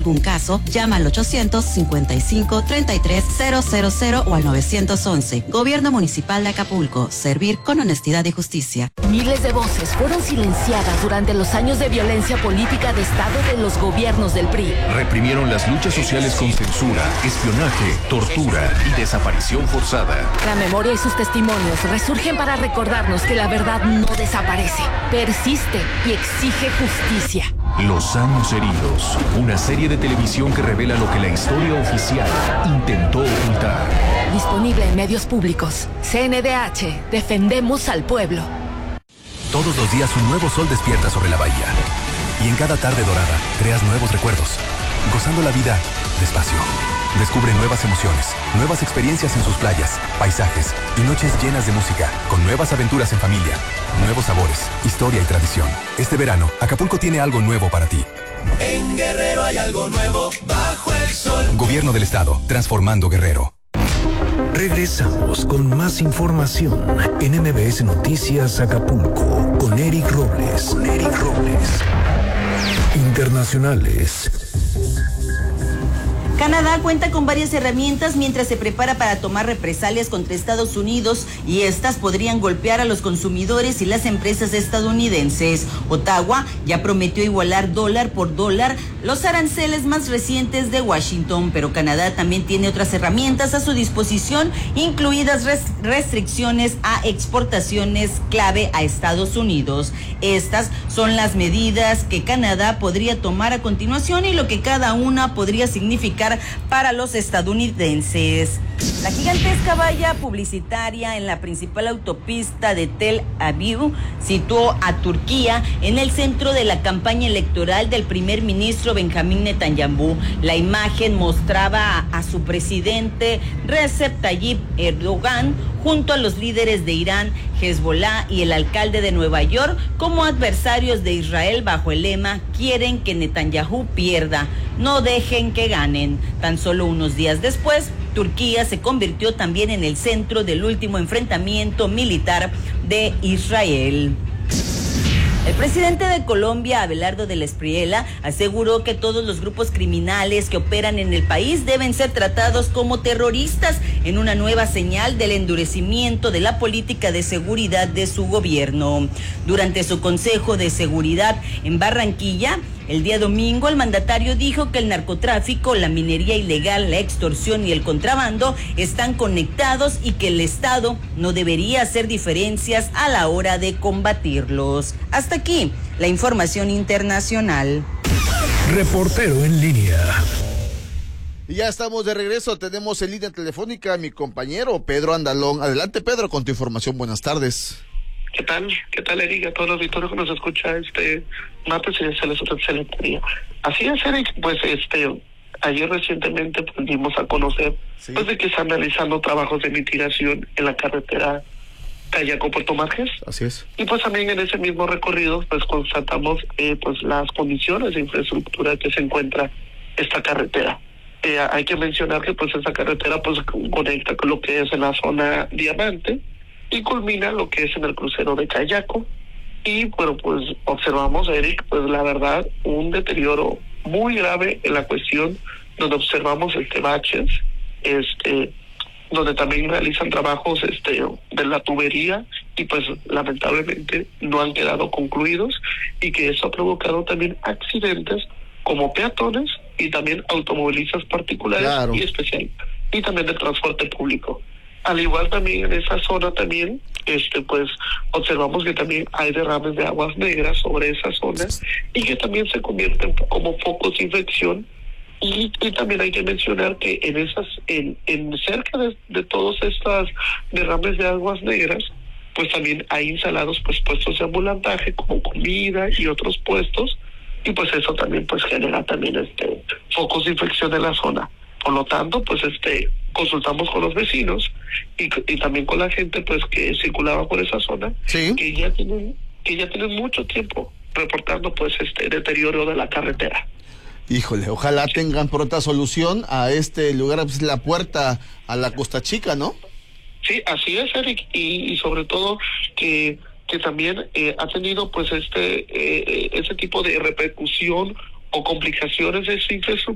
algún caso, llama al 855-33-000 o al 911. Gobierno Municipal de Acapulco. Servir con honestidad y justicia. Miles de voces fueron silenciadas durante los años de violencia política de Estado de los gobiernos del PRI. Reprimieron las luchas sociales con censura, espionaje, tortura y desaparición forzada. La memoria y sus testimonios resurgen para recordarnos que la verdad no desaparece, persiste y exige justicia. Los años heridos, una serie de televisión que revela lo que la historia oficial intentó ocultar. Disponible en medios públicos. CNDH, defendemos al pueblo. Todos los días un nuevo sol despierta sobre la bahía. Y en cada tarde dorada creas nuevos recuerdos, gozando la vida despacio. Descubre nuevas emociones, nuevas experiencias en sus playas, paisajes y noches llenas de música, con nuevas aventuras en familia, nuevos sabores, historia y tradición. Este verano, Acapulco tiene algo nuevo para ti. En Guerrero hay algo nuevo bajo el sol. Gobierno del Estado, transformando Guerrero. Regresamos con más información en MBS Noticias Acapulco con Eric Robles. Internacionales. Canadá cuenta con varias herramientas mientras se prepara para tomar represalias contra Estados Unidos y estas podrían golpear a los consumidores y las empresas estadounidenses. Ottawa ya prometió igualar dólar por dólar los aranceles más recientes de Washington, pero Canadá también tiene otras herramientas a su disposición, incluidas restricciones a exportaciones clave a Estados Unidos. Estas son las medidas que Canadá podría tomar a continuación y lo que cada una podría significar para los estadounidenses. La gigantesca valla publicitaria en la principal autopista de Tel Aviv situó a Turquía en el centro de la campaña electoral del primer ministro Benjamín Netanyahu. La imagen mostraba a su presidente Recep Tayyip Erdogan junto a los líderes de Irán, Hezbollah y el alcalde de Nueva York como adversarios de Israel bajo el lema "Quieren que Netanyahu pierda, no dejen que ganen". Tan solo unos días después, Turquía se convirtió también en el centro del último enfrentamiento militar de Israel. El presidente de Colombia, Abelardo del Espriella, aseguró que todos los grupos criminales que operan en el país deben ser tratados como terroristas en una nueva señal del endurecimiento de la política de seguridad de su gobierno. Durante su Consejo de Seguridad en Barranquilla, el día domingo, el mandatario dijo que el narcotráfico, la minería ilegal, la extorsión y el contrabando están conectados y que el Estado no debería hacer diferencias a la hora de combatirlos. Hasta aquí, la información internacional. Reportero en línea. Y ya estamos de regreso, tenemos en línea telefónica a mi compañero Pedro Andalón. Adelante, Pedro, con tu información. Buenas tardes. ¿Qué tal? ¿Qué tal, Eric? A todo el auditorio que nos escucha este martes y desearles otra excelente día. Así es, Eric, pues ayer recientemente pues, dimos a conocer pues de que están realizando trabajos de mitigación en la carretera Cayaco-Puerto Márquez. Así es. Y pues también en ese mismo recorrido pues constatamos pues las condiciones de infraestructura que se encuentra esta carretera. Hay que mencionar que pues esta carretera pues conecta con lo que es en la zona Diamante y culmina lo que es en el crucero de Cayaco. Y bueno, pues observamos, Eric, pues la verdad, un deterioro muy grave en la cuestión donde observamos baches, donde también realizan trabajos de la tubería y pues lamentablemente no han quedado concluidos y que eso ha provocado también accidentes como peatones y también automovilistas particulares. Claro. Y especial y también de transporte público. Al igual también en esa zona también, pues observamos que también hay derrames de aguas negras sobre esa zona y que también se convierten como focos de infección. Y también hay que mencionar que en cerca de todos estos derrames de aguas negras, pues también hay instalados pues puestos de ambulantaje como comida y otros puestos, y pues eso también pues genera también focos de infección en la zona. Por lo tanto, pues consultamos con los vecinos y también con la gente pues que circulaba por esa zona, ¿sí?, que ya tienen mucho tiempo reportando pues deterioro de la carretera. Híjole, ojalá tengan pronta solución a este lugar, pues la puerta a la Costa Chica, ¿no? Sí, así es, Eric, y sobre todo que también ha tenido pues ese tipo de repercusión o complicaciones de esa infraestructura